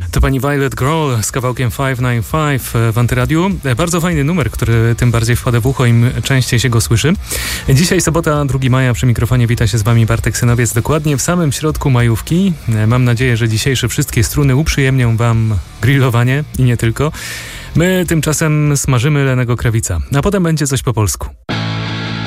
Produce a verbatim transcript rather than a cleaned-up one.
To pani Violet Grohl z kawałkiem pięćset dziewięćdziesiąt pięć w Antyradiu. Bardzo fajny numer, który tym bardziej wpada w ucho, im częściej się go słyszy. Dzisiaj sobota, drugiego maja, przy mikrofonie wita się z wami Bartek Synowiec, dokładnie w samym środku majówki. Mam nadzieję, że dzisiejsze wszystkie struny uprzyjemnią wam grillowanie i nie tylko. My tymczasem smażymy Lennego Krawica, a potem będzie coś po polsku.